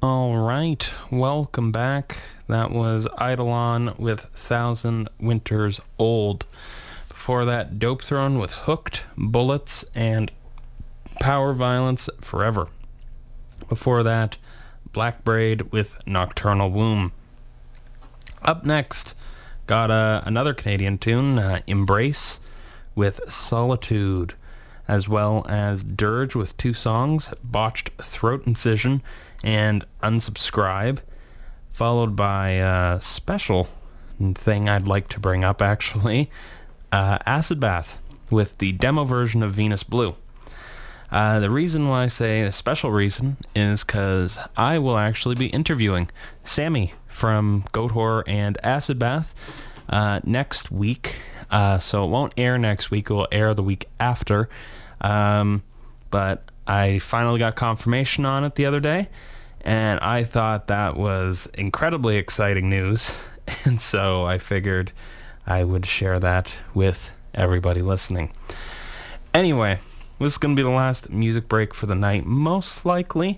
All right, welcome back. That was Eidolon with Thousand Winters Old. Before that, Dope Throne with Hooked, Bullets, and Power Violence Forever. Before that, Black Braid with Nocturnal Womb. Up next, got another Canadian tune, Embrace with Solitude, as well as Dirge with two songs, Botched Throat Incision and Unsubscribe, followed by a special thing I'd like to bring up, actually, Acid Bath with the demo version of Venus Blue. The reason why I say a special reason is because I will actually be interviewing Sammy from Goat Horror and Acid Bath next week. So it won't air next week, it will air the week after. But I finally got confirmation on it the other day, and I thought that was incredibly exciting news, and so I figured I would share that with everybody listening. Anyway, this is going to be the last music break for the night, most likely.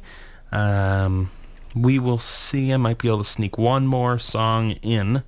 We will see. I might be able to sneak one more song in.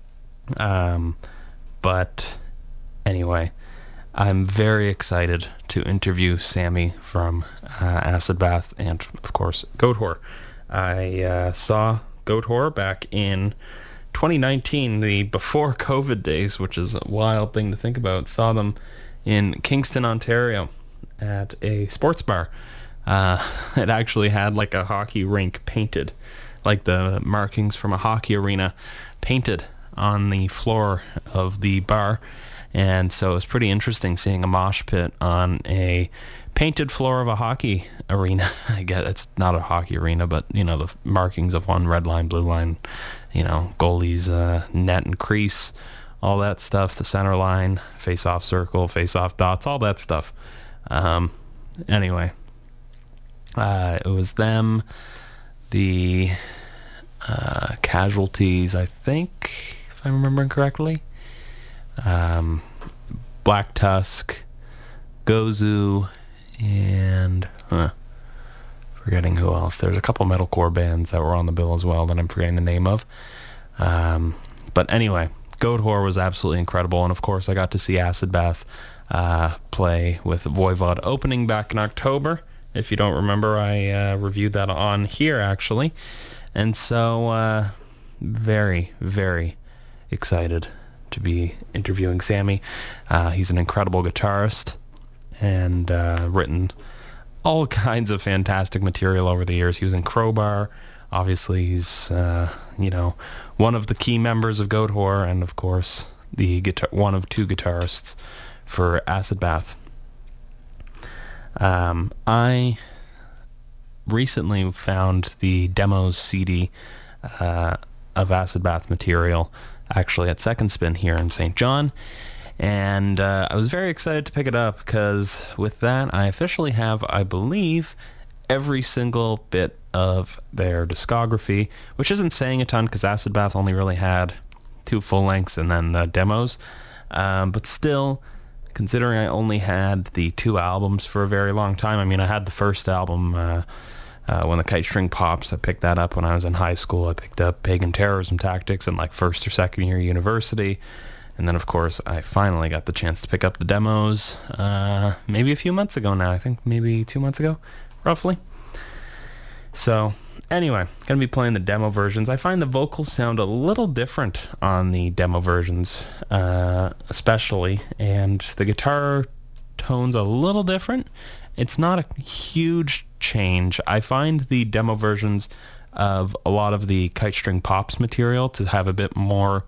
But anyway, I'm very excited to interview Sammy from Acid Bath and, of course, Goat Horror. I saw Goat Horror back in 2019, the before COVID days, which is a wild thing to think about. Saw them in Kingston, Ontario at a sports bar. It actually had like a hockey rink painted, like the markings from a hockey arena painted on the floor of the bar. And so it was pretty interesting seeing a mosh pit on a painted floor of a hockey arena. I guess it's not a hockey arena, but, you know, the markings of one, red line, blue line, you know, goalie's net and crease, all that stuff, the center line, face-off circle, face-off dots, all that stuff. Anyway, it was them, the Casualties, I think, if I'm remembering correctly. Black Tusk, Gozu, and forgetting who else. There's a couple metalcore bands that were on the bill as well that I'm forgetting the name of. But anyway, Goat Horror was absolutely incredible, and of course I got to see Acid Bath play with Voivod opening back in October. If you don't remember, I reviewed that on here actually, and so very, very excited to be interviewing Sammy. He's an incredible guitarist and written all kinds of fantastic material over the years. He was in Crowbar. Obviously, he's one of the key members of Goat Horror, and of course, one of two guitarists for Acid Bath. I recently found the demos CD of Acid Bath material actually at Second Spin here in St. John, and I was very excited to pick it up because with that I officially have, I believe, every single bit of their discography, which isn't saying a ton because Acid Bath only really had 2 full lengths and then the demos, but still, considering I only had the 2 albums for a very long time. I mean, I had the first album when the Kite String Pops. I picked that up when I was in high school. I picked up Pagan Terrorism Tactics in like first or second year university. And then, of course, I finally got the chance to pick up the demos maybe a few months ago now. I think maybe 2 months ago, roughly. So, anyway, going to be playing the demo versions. I find the vocals sound a little different on the demo versions, especially. And the guitar tone's a little different. It's not a huge change. I find the demo versions of a lot of the Kite String Pops material to have a bit more,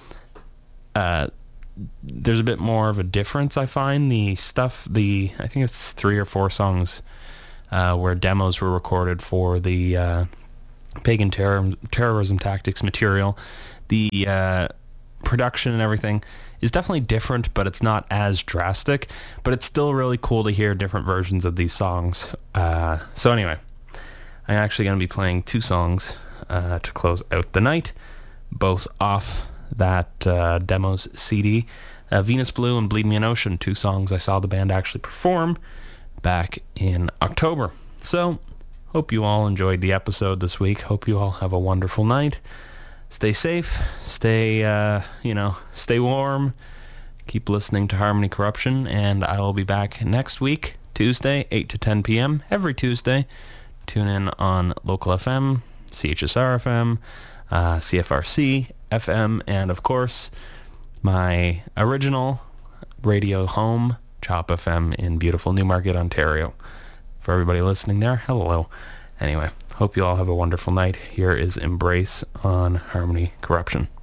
there's a bit more of a difference. I find I think it's 3 or 4 songs where demos were recorded for the Pagan Terrorism Tactics material. The production and everything is definitely different, but it's not as drastic. But it's still really cool to hear different versions of these songs. So anyway, I'm actually going to be playing 2 songs to close out the night, both off that demos CD. Venus Blue and Bleed Me an Ocean, 2 songs I saw the band actually perform back in October. So hope you all enjoyed the episode this week. Hope you all have a wonderful night. Stay safe. Stay, stay warm. Keep listening to Harmony Corruption, and I will be back next week, Tuesday, 8 to 10 p.m. every Tuesday. Tune in on Local FM, CHSR FM, CFRC FM, and of course, my original radio home, Chop FM in beautiful Newmarket, Ontario. For everybody listening there, hello. Anyway, hope you all have a wonderful night. Here is Embrace on Harmony Corruption.